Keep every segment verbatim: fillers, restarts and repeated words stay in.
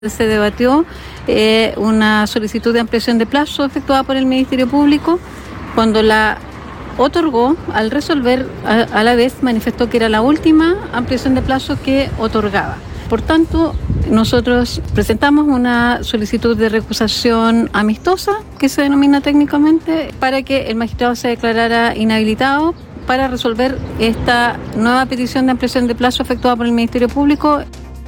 Se debatió eh, una solicitud de ampliación de plazo efectuada por el Ministerio Público. Cuando la otorgó, al resolver, a, a la vez manifestó que era la última ampliación de plazo que otorgaba. Por tanto, nosotros presentamos una solicitud de recusación amistosa, que se denomina técnicamente, para que el magistrado se declarara inhabilitado para resolver esta nueva petición de ampliación de plazo efectuada por el Ministerio Público.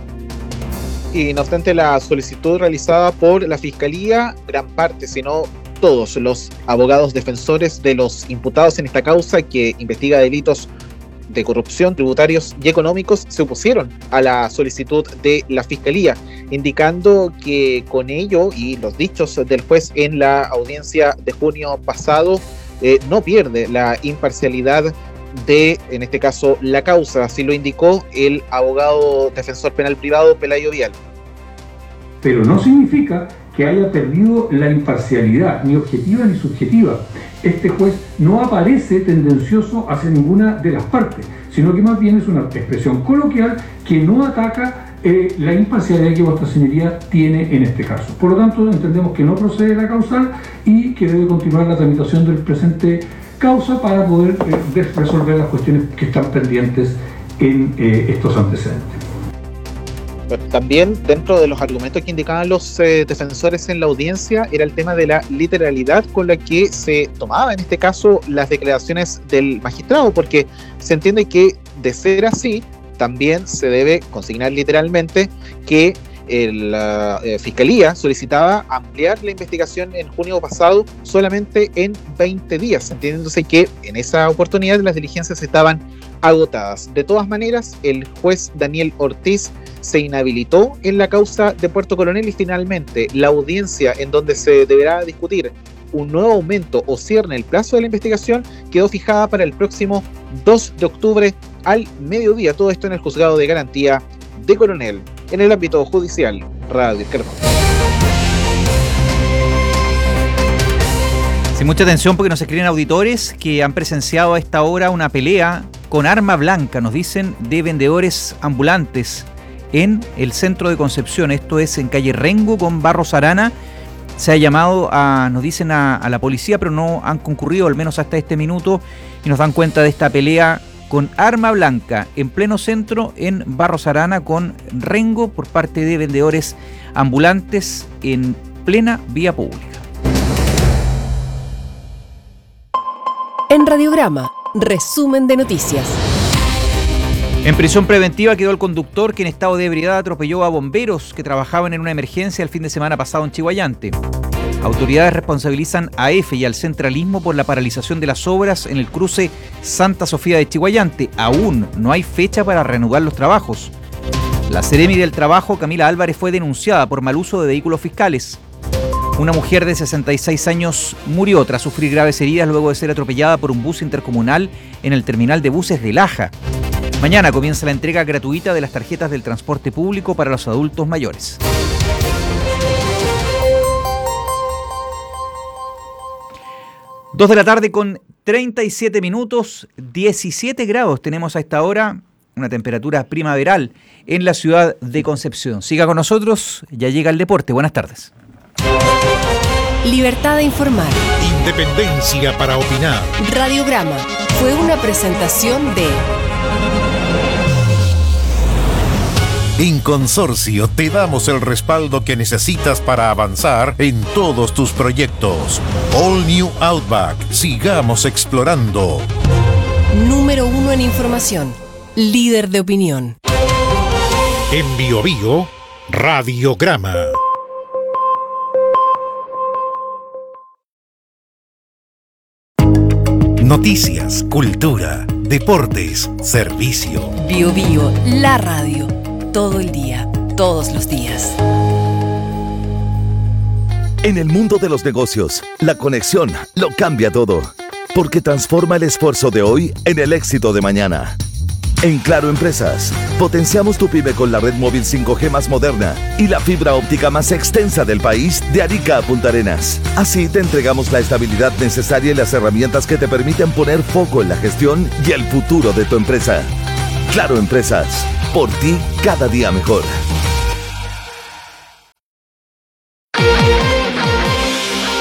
Y no obstante la solicitud realizada por la Fiscalía, gran parte, si no todos los abogados defensores de los imputados en esta causa que investiga delitos de corrupción, tributarios y económicos, se opusieron a la solicitud de la Fiscalía, indicando que con ello y los dichos del juez en la audiencia de junio pasado, eh, no pierde la imparcialidad de, en este caso, la causa. Así lo indicó el abogado defensor penal privado Pelayo Vial. Pero no significa que haya perdido la imparcialidad, ni objetiva ni subjetiva. Este juez no aparece tendencioso hacia ninguna de las partes, sino que más bien es una expresión coloquial que no ataca eh, la imparcialidad que vuestra señoría tiene en este caso. Por lo tanto, entendemos que no procede la causal y que debe continuar la tramitación del presente causa para poder eh, resolver las cuestiones que están pendientes en eh, estos antecedentes. También dentro de los argumentos que indicaban los eh, defensores en la audiencia era el tema de la literalidad con la que se tomaba en este caso las declaraciones del magistrado, porque se entiende que de ser así también se debe consignar literalmente que la eh, Fiscalía solicitaba ampliar la investigación en junio pasado solamente en veinte días, entendiéndose que en esa oportunidad las diligencias estaban agotadas. De todas maneras, el juez Daniel Ortiz se inhabilitó en la causa de Puerto Coronel y finalmente la audiencia en donde se deberá discutir un nuevo aumento o cierre en el plazo de la investigación quedó fijada para el próximo dos de octubre al mediodía. Todo esto en el Juzgado de Garantía de Coronel. En el ámbito judicial, Radio Kermán. Sin mucha atención porque nos escriben auditores que han presenciado a esta hora una pelea con arma blanca, nos dicen, de vendedores ambulantes en el centro de Concepción. Esto es en calle Rengo con Barros Arana. Se ha llamado a, nos dicen, a, a la policía, pero no han concurrido, al menos hasta este minuto, y nos dan cuenta de esta pelea con arma blanca en pleno centro en Barros Arana con Rengo por parte de vendedores ambulantes en plena vía pública. En Radiograma, resumen de noticias. En prisión preventiva quedó el conductor que en estado de ebriedad atropelló a bomberos que trabajaban en una emergencia el fin de semana pasado en Chihuayante. Autoridades responsabilizan a EFE y al centralismo por la paralización de las obras en el cruce Santa Sofía de Chihuayante. Aún no hay fecha para reanudar los trabajos. La Seremi del Trabajo, Camila Álvarez, fue denunciada por mal uso de vehículos fiscales. Una mujer de sesenta y seis años murió tras sufrir graves heridas luego de ser atropellada por un bus intercomunal en el terminal de buses de Laja. Mañana comienza la entrega gratuita de las tarjetas del transporte público para los adultos mayores. Dos de la tarde con treinta y siete minutos, diecisiete grados tenemos a esta hora, una temperatura primaveral en la ciudad de Concepción. Siga con nosotros, ya llega el deporte. Buenas tardes. Libertad de informar. Independencia para opinar. Radiograma fue una presentación de... En Consorcio te damos el respaldo que necesitas para avanzar en todos tus proyectos. All New Outback. Sigamos explorando. Número uno en información. Líder de opinión. En Bio Bio, Radiograma. Noticias, cultura, deportes, servicio. Bio Bio, la radio. Todo el día, todos los días. En el mundo de los negocios, la conexión lo cambia todo, porque transforma el esfuerzo de hoy en el éxito de mañana. En Claro Empresas, potenciamos tu pyme con la red móvil cinco G más moderna y la fibra óptica más extensa del país de Arica a Punta Arenas. Así te entregamos la estabilidad necesaria y las herramientas que te permiten poner foco en la gestión y el futuro de tu empresa. Claro Empresas, por ti cada día mejor.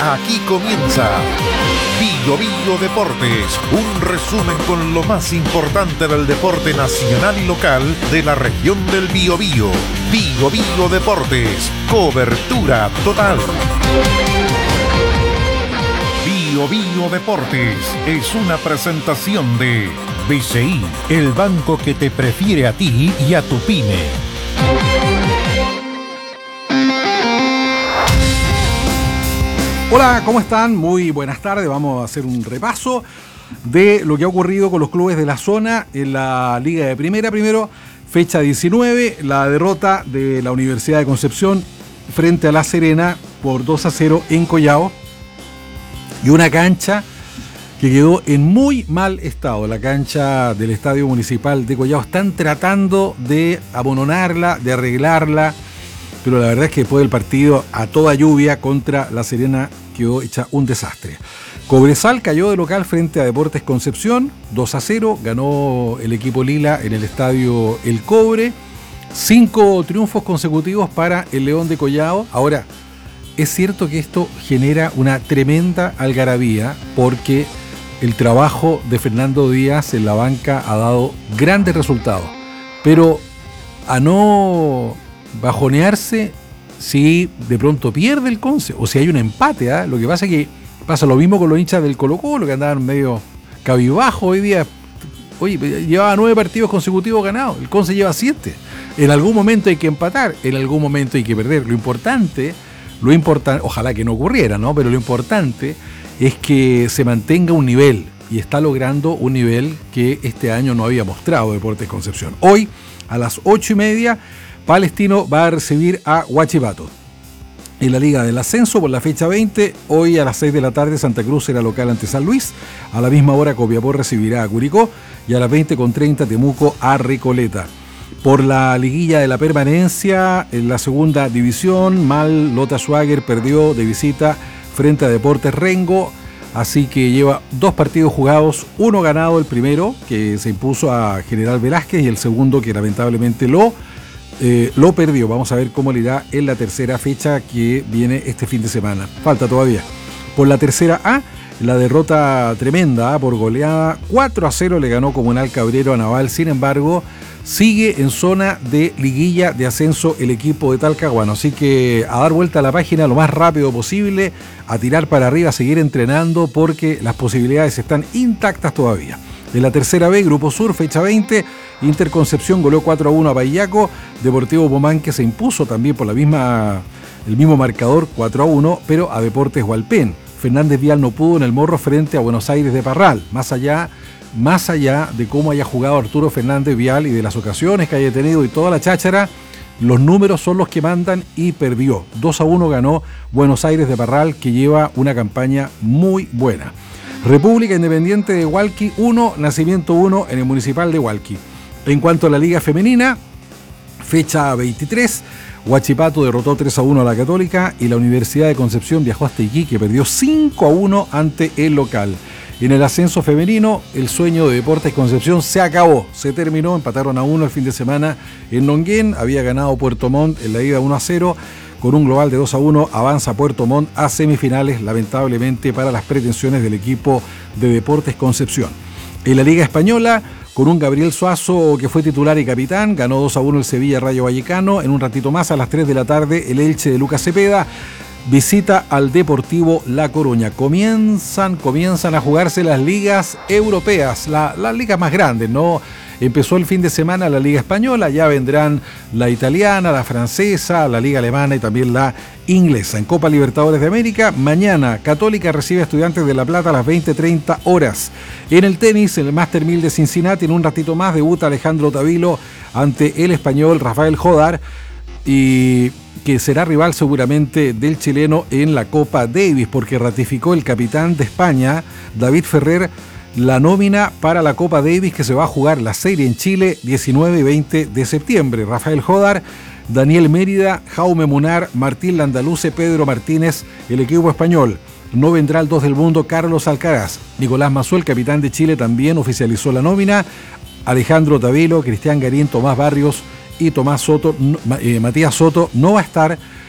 Aquí comienza Bio Bio Deportes, un resumen con lo más importante del deporte nacional y local de la región del Biobío. Bio Bio Deportes, cobertura total. Bio Bio Deportes es una presentación de B C I, el banco que te prefiere a ti y a tu pyme. Hola, ¿cómo están? Muy buenas tardes. Vamos a hacer un repaso de lo que ha ocurrido con los clubes de la zona en la Liga de Primera. Primero, fecha diecinueve, la derrota de la Universidad de Concepción frente a La Serena por dos a cero en Collao. Y una cancha que quedó en muy mal estado. La cancha del Estadio Municipal de Collao. Están tratando de abononarla, de arreglarla, pero la verdad es que después del partido a toda lluvia contra La Serena quedó hecha un desastre. Cobresal cayó de local frente a Deportes Concepción, dos a cero, ganó el equipo Lila en el estadio El Cobre. Cinco triunfos consecutivos para el León de Collao. Ahora, es cierto que esto genera una tremenda algarabía porque el trabajo de Fernando Díaz en la banca ha dado grandes resultados, pero a no bajonearse si de pronto pierde el Conce o si hay un empate, ¿eh? Lo que pasa es que pasa lo mismo con los hinchas del Colo-Colo, que andaban medio cabibajo hoy día. Oye, llevaba nueve partidos consecutivos ganados, el Conce lleva siete. En algún momento hay que empatar, en algún momento hay que perder. Lo importante, lo importante, ojalá que no ocurriera, ¿no? Pero lo importante es que se mantenga un nivel, y está logrando un nivel que este año no había mostrado Deportes Concepción. Hoy, a las ocho y media, Palestino va a recibir a Huachipato. En la Liga del Ascenso, por la fecha veinte, hoy a las seis de la tarde Santa Cruz será local ante San Luis. A la misma hora Copiapó recibirá a Curicó y a las veinte con treinta Temuco a Recoleta. Por la liguilla de la permanencia, en la segunda división, Mal Lota Schwager perdió de visita frente a Deportes Rengo, así que lleva dos partidos jugados, uno ganado el primero, que se impuso a General Velázquez, y el segundo que lamentablemente lo Eh, lo perdió. Vamos a ver cómo le irá en la tercera fecha que viene este fin de semana. Falta todavía. Por la tercera A, la derrota tremenda, ¿eh? Por goleada, cuatro a cero le ganó Comunal Cabrero a Naval. Sin embargo, sigue en zona de liguilla de ascenso el equipo de Talcahuano. Así que a dar vuelta a la página lo más rápido posible, a tirar para arriba, a seguir entrenando, porque las posibilidades están intactas todavía. De la tercera B, Grupo Sur, fecha veinte, Interconcepción goleó cuatro a uno a Payaco, Deportivo Pomán, que se impuso también por la misma, el mismo marcador, cuatro a uno, pero a Deportes Hualpén. Fernández Vial no pudo en el Morro frente a Buenos Aires de Parral, más allá, más allá de cómo haya jugado Arturo Fernández Vial y de las ocasiones que haya tenido y toda la cháchara, los números son los que mandan y perdió. dos a uno ganó Buenos Aires de Parral, que lleva una campaña muy buena. República Independiente de Hualqui uno, Nacimiento uno en el Municipal de Hualqui. En cuanto a la Liga Femenina, fecha veintitrés, Huachipato derrotó tres a uno a la Católica y la Universidad de Concepción viajó hasta Iquique, perdió cinco a uno ante el local. En el ascenso femenino, el sueño de Deportes Concepción se acabó, se terminó, empataron a uno el fin de semana en Longuén, había ganado Puerto Montt en la ida uno a cero, con un global de dos a uno avanza Puerto Montt a semifinales, lamentablemente para las pretensiones del equipo de Deportes Concepción. En la Liga Española, con un Gabriel Suazo que fue titular y capitán, ganó dos a uno el Sevilla Rayo Vallecano. En un ratito más, a las tres de la tarde, el Elche de Lucas Cepeda visita al Deportivo La Coruña. Comienzan, comienzan a jugarse las ligas europeas, la, las ligas más grandes, ¿no? Empezó el fin de semana la Liga Española, ya vendrán la italiana, la francesa, la Liga Alemana y también la inglesa. En Copa Libertadores de América, mañana Católica recibe a Estudiantes de La Plata a las veinte treinta horas. En el tenis, en el Master mil de Cincinnati, en un ratito más debuta Alejandro Tavilo ante el español Rafael Jodar, y que será rival seguramente del chileno en la Copa Davis, porque ratificó el capitán de España, David Ferrer, la nómina para la Copa Davis, que se va a jugar la serie en Chile diecinueve y veinte de septiembre. Rafael Jodar, Daniel Mérida, Jaume Munar, Martín Landaluce, Pedro Martínez, el equipo español. No vendrá el dos del mundo Carlos Alcaraz. Nicolás Mazuel, capitán de Chile, también oficializó la nómina. Alejandro Tavilo, Cristian Garín, Tomás Barrios y Tomás Soto, eh, Matías Soto no va a estar